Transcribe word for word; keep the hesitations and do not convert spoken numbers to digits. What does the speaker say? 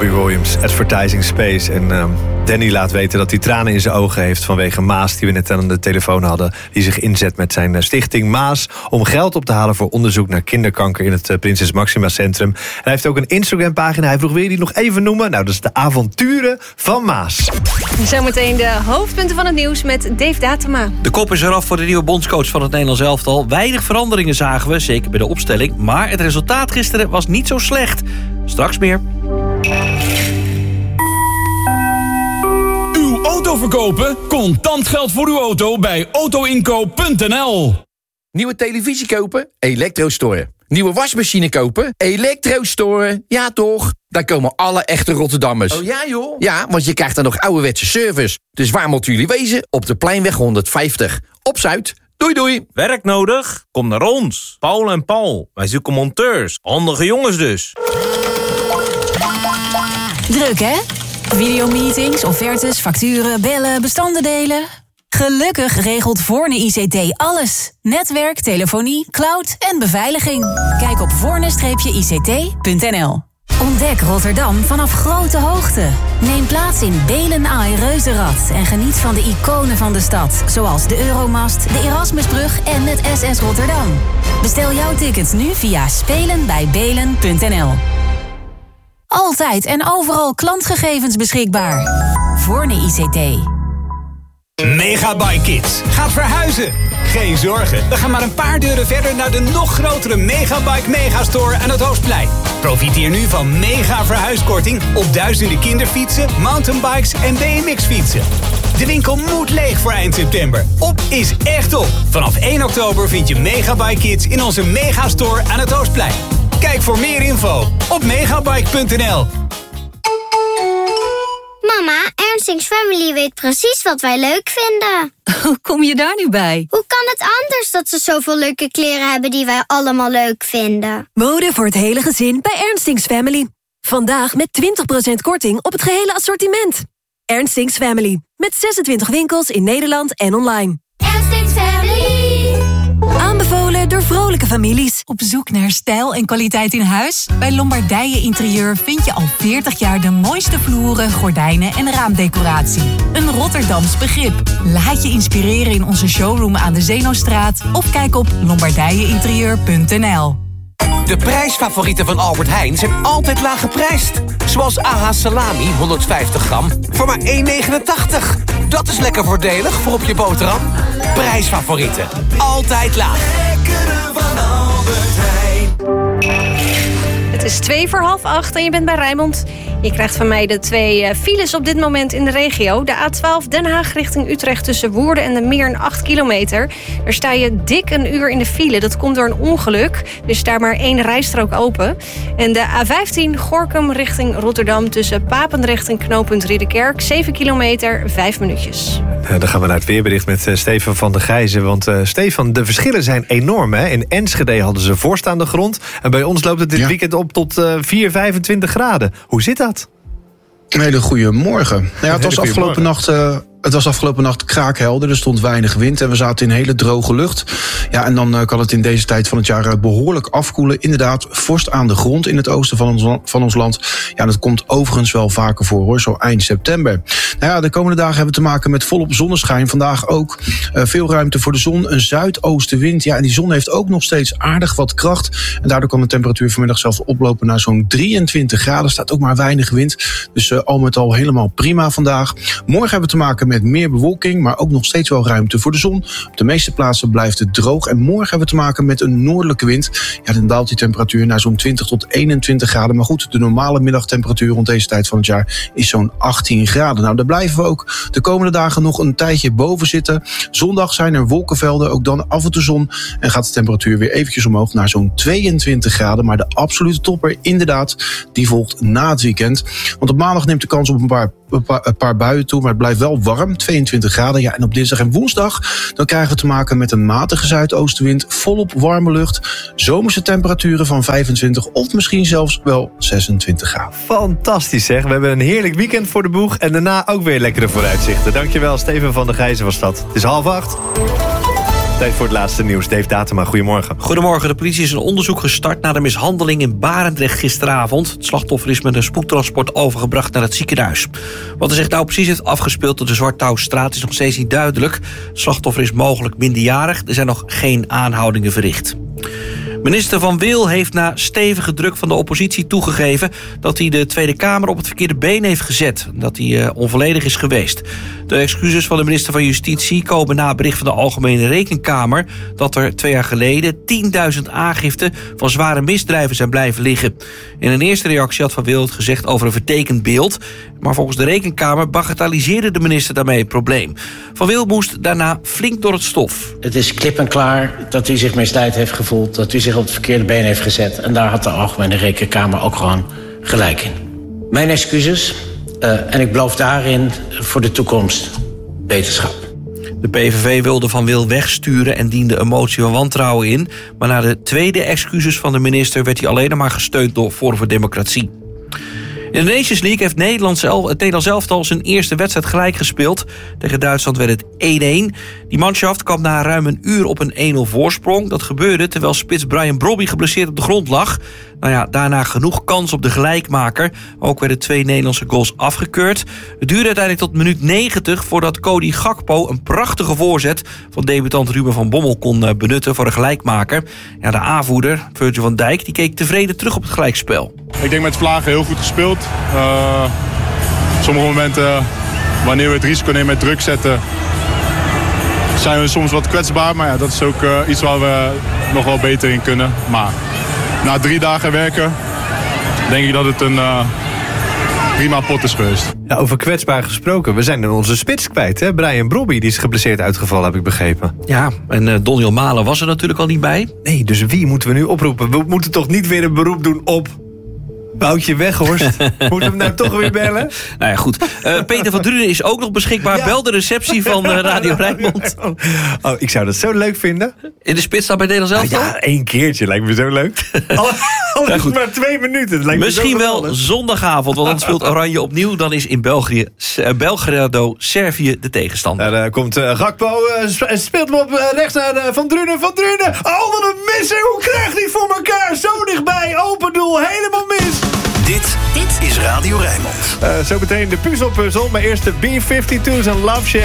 Robbie Williams, Advertising Space. En um, Danny laat weten dat hij tranen in zijn ogen heeft vanwege Maas, die we net aan de telefoon hadden, die zich inzet met zijn stichting Maas om geld op te halen voor onderzoek naar kinderkanker in het Prinses Maxima Centrum. En hij heeft ook een Instagram-pagina. Hij vroeg, wil je die nog even noemen? Nou, dat is de avonturen van Maas. Zometeen de hoofdpunten van het nieuws met Dave Datema. De kop is eraf voor de nieuwe bondscoach van het Nederlands elftal. Weinig veranderingen zagen we, zeker bij de opstelling. Maar het resultaat gisteren was niet zo slecht. Straks meer. Uw auto verkopen? Contant geld voor uw auto bij auto inkoop punt n l. Nieuwe televisie kopen? Elektrostore. Nieuwe wasmachine kopen? Elektrostore. Ja toch? Daar komen alle echte Rotterdammers. Oh ja joh? Ja, want je krijgt dan nog ouderwetse service. Dus waar moeten jullie wezen? Op de Pleinweg honderdvijftig. Op Zuid. Doei doei. Werk nodig? Kom naar ons. Paul en Paul. Wij zoeken monteurs. Handige jongens dus. Druk hè? Videomeetings, offertes, facturen, bellen, bestanden delen. Gelukkig regelt Voorne I C T alles. Netwerk, telefonie, cloud en beveiliging. Kijk op voorne I C T punt n l. Ontdek Rotterdam vanaf grote hoogte. Neem plaats in Belen Eye Reuzenrad en geniet van de iconen van de stad, zoals de Euromast, de Erasmusbrug en het S S Rotterdam. Bestel jouw tickets nu via spelen bij belen punt n l. Altijd en overal klantgegevens beschikbaar. Voorne I C T. Megabyte Kids gaat verhuizen. Geen zorgen, we gaan maar een paar deuren verder naar de nog grotere Megabyte Megastore aan het Hoofdplein. Profiteer nu van mega verhuiskorting op duizenden kinderfietsen, mountainbikes en B M X-fietsen. De winkel moet leeg voor eind september. Op is echt op. Vanaf één oktober vind je Megabyte Kids in onze Megastore aan het Hoofdplein. Kijk voor meer info op megabyte punt n l. Mama, Ernstings Family weet precies wat wij leuk vinden. Hoe kom je daar nu bij? Hoe kan het anders dat ze zoveel leuke kleren hebben die wij allemaal leuk vinden? Mode voor het hele gezin bij Ernstings Family. Vandaag met twintig procent korting op het gehele assortiment. Ernstings Family. Met zesentwintig winkels in Nederland en online. Ernstings Family. Aanbevolen door vrolijke families. Op zoek naar stijl en kwaliteit in huis? Bij Lombardije Interieur vind je al veertig jaar de mooiste vloeren, gordijnen en raamdecoratie. Een Rotterdams begrip. Laat je inspireren in onze showroom aan de Zeenostraat of kijk op lombardije interieur punt n l. De prijsfavorieten van Albert Heijn zijn altijd laag geprijsd. Zoals A H salami honderdvijftig gram voor maar één negenentachtig. Dat is lekker voordelig voor op je boterham. Prijsfavorieten. Altijd laag. Lekkere van Albert Heijn. Het is twee voor half acht en je bent bij Rijnmond. Je krijgt van mij de twee files op dit moment in de regio. De A twaalf Den Haag richting Utrecht tussen Woerden en de Meer een acht kilometer. Daar sta je dik een uur in de file. Dat komt door een ongeluk. Dus daar maar één rijstrook open. En de A vijftien Gorinchem richting Rotterdam tussen Papendrecht en knooppunt Ridderkerk. zeven kilometer, vijf minuutjes. Uh, dan gaan we naar het weerbericht met uh, Stefan van der Gijzen. Want uh, Stefan, de verschillen zijn enorm. Hè? In Enschede hadden ze voorstaande grond. En bij ons loopt het dit ja. weekend op tot uh, vier, vijfentwintig graden. Hoe zit dat? Een hele goede morgen. Nou ja, het was afgelopen nacht... Uh, Het was afgelopen nacht kraakhelder, er stond weinig wind en we zaten in hele droge lucht. Ja, en dan uh, kan het in deze tijd van het jaar uh, behoorlijk afkoelen. Inderdaad, vorst aan de grond in het oosten van ons, van ons land. Ja, dat komt overigens wel vaker voor, hoor, zo eind september. Nou ja, de komende dagen hebben we te maken met volop zonneschijn. Vandaag ook uh, veel ruimte voor de zon, een zuidoostenwind. Ja, en die zon heeft ook nog steeds aardig wat kracht. En daardoor kan de temperatuur vanmiddag zelfs oplopen naar zo'n drieëntwintig graden. Er staat ook maar weinig wind, dus uh, al met al helemaal prima vandaag. Morgen hebben we te maken met Met meer bewolking, maar ook nog steeds wel ruimte voor de zon. Op de meeste plaatsen blijft het droog. En morgen hebben we te maken met een noordelijke wind. Ja, dan daalt die temperatuur naar zo'n twintig tot eenentwintig graden. Maar goed, de normale middagtemperatuur rond deze tijd van het jaar is zo'n achttien graden. Nou, daar blijven we ook de komende dagen nog een tijdje boven zitten. Zondag zijn er wolkenvelden, ook dan af en toe zon. En gaat de temperatuur weer eventjes omhoog naar zo'n tweeëntwintig graden. Maar de absolute topper, inderdaad, die volgt na het weekend. Want op maandag neemt de kans op een paar Een paar, een paar buien toe, maar het blijft wel warm, tweeëntwintig graden. Ja, en op dinsdag en woensdag dan krijgen we te maken met een matige zuidoostenwind, volop warme lucht, zomerse temperaturen van vijfentwintig of misschien zelfs wel zesentwintig graden. Fantastisch zeg, we hebben een heerlijk weekend voor de boeg en daarna ook weer lekkere vooruitzichten. Dankjewel, Steven van der Gijzen was dat. Het is half acht. Tijd voor het laatste nieuws. Dave Datema, goedemorgen. Goedemorgen. De politie is een onderzoek gestart naar de mishandeling in Barendrecht gisteravond. Het slachtoffer is met een spoedtransport overgebracht naar het ziekenhuis. Wat er zich nou precies heeft afgespeeld op de Zwarttouwstraat is nog steeds niet duidelijk. Het slachtoffer is mogelijk minderjarig. Er zijn nog geen aanhoudingen verricht. Minister Van Wil heeft na stevige druk van de oppositie toegegeven dat hij de Tweede Kamer op het verkeerde been heeft gezet. Dat hij uh, onvolledig is geweest. De excuses van de minister van Justitie komen na bericht van de Algemene Rekenkamer dat er twee jaar geleden tienduizend aangiften van zware misdrijven zijn blijven liggen. In een eerste reactie had Van Wil het gezegd over een vertekend beeld. Maar volgens de Rekenkamer bagatelliseerde de minister daarmee het probleem. Van Wil moest daarna flink door het stof. Het is klip en klaar dat u zich misleid heeft gevoeld, dat u zich op het verkeerde been heeft gezet. En daar had de Algemene Rekenkamer ook gewoon gelijk in. Mijn excuses uh, en ik beloof daarin voor de toekomst beterschap. De P V V wilde Van Wil wegsturen en diende een motie van wantrouwen in. Maar na de tweede excuses van de minister werd hij alleen maar gesteund door Forum voor Democratie. In de Nations League heeft Nederland zelf, het Nederlands elftal zijn eerste wedstrijd gelijk gespeeld. Tegen Duitsland werd het één-één. Die manschaft kwam na ruim een uur op een één-nul voorsprong. Dat gebeurde terwijl spits Brian Brobby geblesseerd op de grond lag. Nou ja, daarna genoeg kans op de gelijkmaker. Ook werden twee Nederlandse goals afgekeurd. Het duurde uiteindelijk tot minuut negentig voordat Cody Gakpo een prachtige voorzet van debutant Ruben van Bommel kon benutten voor een gelijkmaker. Ja, de aanvoerder, Virgil van Dijk, die keek tevreden terug op het gelijkspel. Ik denk met Vlagen heel goed gespeeld. Uh, sommige momenten, wanneer we het risico nemen met druk zetten, zijn we soms wat kwetsbaar. Maar ja, dat is ook uh, iets waar we nog wel beter in kunnen. Maar na drie dagen werken, denk ik dat het een uh, prima pot is geweest. Ja, over kwetsbaar gesproken, we zijn onze spits kwijt, hè? Brian Brobby, die is geblesseerd uitgevallen, heb ik begrepen. Ja, en uh, Donjel Malen was er natuurlijk al niet bij. Nee, dus wie moeten we nu oproepen? We moeten toch niet weer een beroep doen op Woutje Weghorst? Moeten we hem nou toch weer bellen? Nou ja, goed. Uh, Peter van Drunen is ook nog beschikbaar. Ja. Bel de receptie van uh, Radio Rijnmond. Oh, ik zou dat zo leuk vinden. In de spits staat bij Nederland zelf? Ah, ja, één keertje lijkt me zo leuk. Al, al is maar twee minuten. Lijkt Misschien me wel zondagavond, want dan speelt Oranje opnieuw. Dan is in België, uh, Belgrado, Servië de tegenstander. Daar uh, komt uh, Gakpo, uh, speelt hem op uh, rechts naar uh, Van Drunen. Van Drunen, oh wat een misser. Hoe krijgt hij voor elkaar? Zo dichtbij, open doel, helemaal mis. Dit, dit is Radio Rijnmond. Uh, zo meteen de puzzelpuzzel. Maar eerst de B vijfentwintig's en Love Shack.